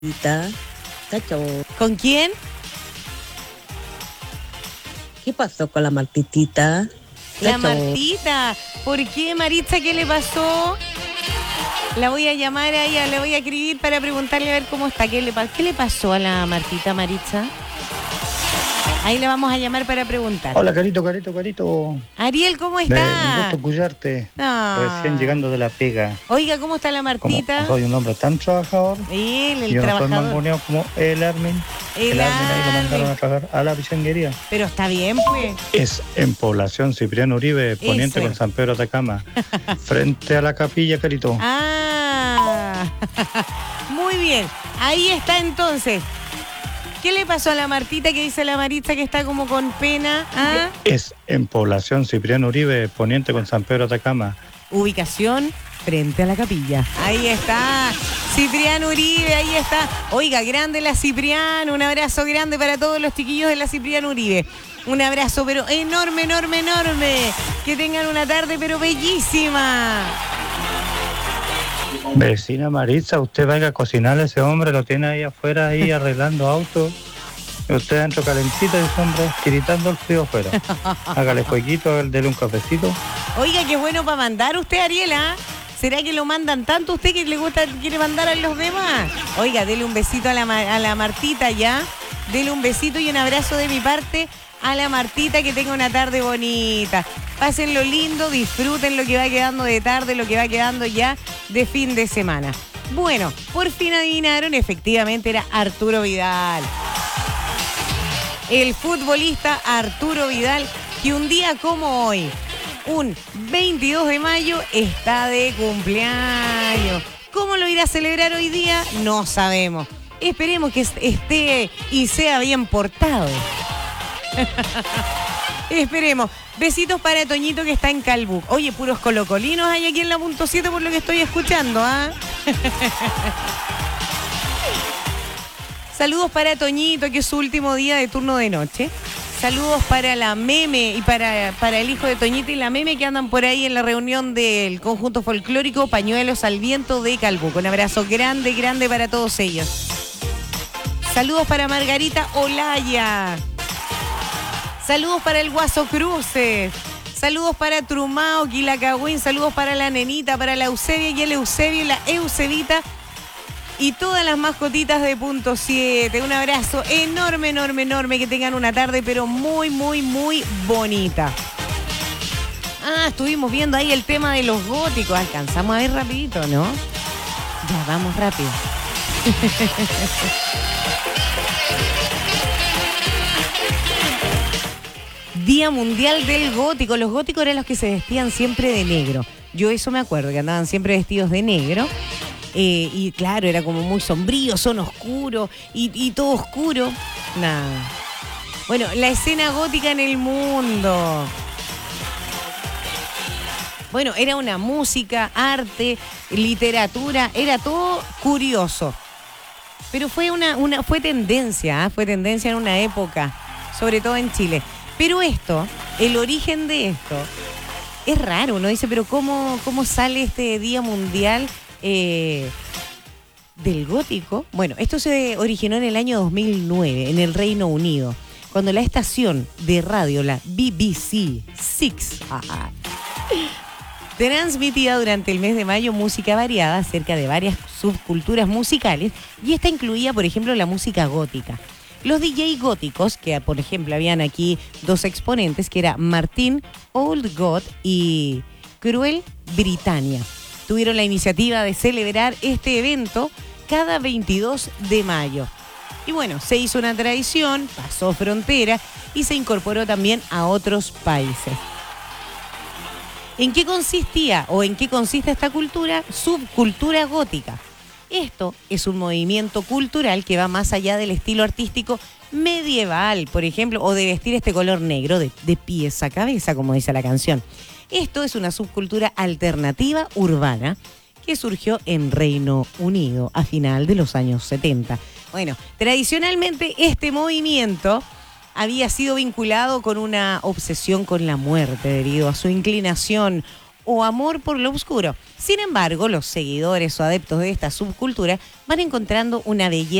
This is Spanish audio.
Martita, cacho, ¿Con quién? ¿qué pasó con la Martitita? La Cacho, Martita. ¿Por qué, Maritza? ¿Qué le pasó? La voy a llamar a ella, le voy a escribir para preguntarle a ver cómo está. ¿Qué le pasó a la Martita, Maritza? Ahí le vamos a llamar para preguntar. Hola, Carito. Ariel, ¿cómo Un está? gusto escucharte. Ah. Recién llegando de la pega. Oiga, ¿cómo está la Como Martita? soy un hombre tan trabajador, Él, el yo no soy trabajador. mangoneado como el Armin. El Armin ahí lo mandaron Armin. a trabajar a la pichanguería. Pero está bien, pues. Es en población Cipriano Uribe, poniente Eso. con San Pedro Atacama. Frente a la capilla, Carito. Ah, muy bien. Ahí está entonces. ¿Qué le pasó a la Martita que dice la Maritza que está como con pena? ¿Ah? Es en población Cipriano Uribe, poniente con San Pedro Atacama. Ubicación frente a la capilla. Ahí está. Cipriano Uribe, ahí está. Oiga, grande la Cipriano. Un abrazo grande para todos los chiquillos de la Cipriano Uribe. Un abrazo, pero enorme. Que tengan una tarde, pero bellísima. Vecina Maritza, usted vaya a cocinarle a ese hombre, lo tiene ahí afuera, ahí arreglando autos. Y usted dentro calentito y ese hombre tiritando el frío afuera. Hágale fueguito, dele un cafecito. Oiga, qué bueno para mandar usted, Ariela. ¿Será que lo mandan tanto usted que le gusta, quiere mandar a los demás? Oiga, dele un besito a la Martita ya. Dele un besito y un abrazo de mi parte a la Martita, que tenga una tarde bonita. Pásenlo lindo, disfruten lo que va quedando de tarde, lo que va quedando ya de fin de semana. Bueno, por fin adivinaron, efectivamente era Arturo Vidal. El futbolista Arturo Vidal, que un día como hoy, un 22 de mayo, está de cumpleaños. ¿Cómo lo irá a celebrar hoy día? No sabemos. Esperemos que esté y sea bien portado. Esperemos. Besitos para Toñito, que está en Calbuc. Oye, puros colocolinos hay aquí en la punto 7 por lo que estoy escuchando, ¿ah? Saludos para Toñito, que es su último día de turno de noche. Saludos para la Meme y para el hijo de Toñito y la Meme, que andan por ahí en la reunión del conjunto folclórico Pañuelos al Viento de Calbuc. Un abrazo grande para todos ellos. Saludos para Margarita Olaya. Saludos para el Guaso Cruces. Saludos para Trumao, Quilacagüín. Saludos para la Nenita, para la Eusebia y el Eusebio y la Eusebita. Y todas las mascotitas de punto 7. Un abrazo enorme. Que tengan una tarde, pero muy bonita. Ah, estuvimos viendo ahí el tema de los góticos. Alcanzamos a ver rapidito, ¿no? Ya, vamos rápido. Día Mundial del Gótico. Los góticos eran los que se vestían siempre de negro. Yo eso me acuerdo, que andaban siempre vestidos de negro. Y claro, era como muy sombrío, son oscuros y todo oscuro. Nada. Bueno, la escena gótica en el mundo. Bueno, era una música, arte, literatura, era todo curioso. Pero fue fue tendencia, fue tendencia en una época, sobre todo en Chile. Pero el origen de esto, es raro. Uno dice, pero ¿cómo sale este Día Mundial del Gótico? Bueno, esto se originó en el año 2009, en el Reino Unido, cuando la estación de radio, la BBC Six, transmitía durante el mes de mayo música variada acerca de varias subculturas musicales, y esta incluía, por ejemplo, la música gótica. Los DJ góticos, que por ejemplo habían aquí dos exponentes, que era Martin Old God y Cruel Britannia, tuvieron la iniciativa de celebrar este evento cada 22 de mayo. Y bueno, se hizo una tradición, pasó frontera y se incorporó también a otros países. ¿En qué consistía o en qué consiste esta cultura? Subcultura gótica. Esto es un movimiento cultural que va más allá del estilo artístico medieval, por ejemplo, o de vestir este color negro de pies a cabeza, como dice la canción. Esto es una subcultura alternativa urbana que surgió en Reino Unido a final de los años 70. Bueno, tradicionalmente este movimiento había sido vinculado con una obsesión con la muerte debido a su inclinación o amor por lo oscuro. Sin embargo, los seguidores o adeptos de esta subcultura van encontrando una belleza